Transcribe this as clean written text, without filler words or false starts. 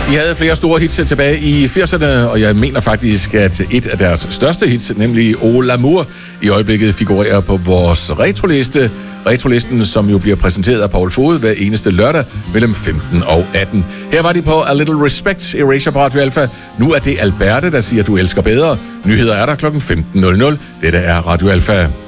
De havde flere store hits tilbage i 80'erne, og jeg mener faktisk, at et af deres største hits, nemlig O L'Amour, i øjeblikket figurerer på vores retroliste. Retrolisten, som jo bliver præsenteret af Paul Fod hver eneste lørdag mellem 15 og 18. Her var de på A Little Respect, Erasure på Radio Alpha. Nu er det Alberte, der siger, du elsker bedre. Nyheder er der kl. 15.00. Dette er Radio Alpha.